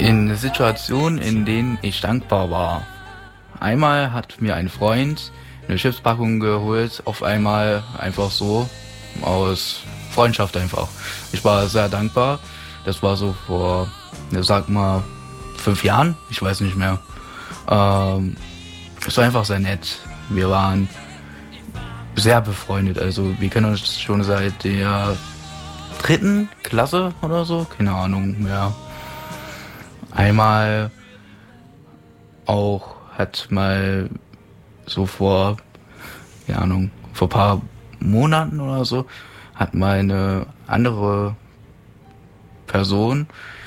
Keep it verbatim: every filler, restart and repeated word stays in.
In Situationen, in denen ich dankbar war. Einmal hat mir ein Freund eine Chipspackung geholt, auf einmal einfach so, aus Freundschaft einfach. Ich war sehr dankbar. Das war so vor, sag mal, fünf Jahren, ich weiß nicht mehr. Ähm, es war einfach sehr nett. Wir waren sehr befreundet, also wir kennen uns schon seit der dritten Klasse oder so, keine Ahnung, ja. Einmal auch hat mal so vor, keine Ahnung, vor ein paar Monaten oder so, hat mal eine andere Person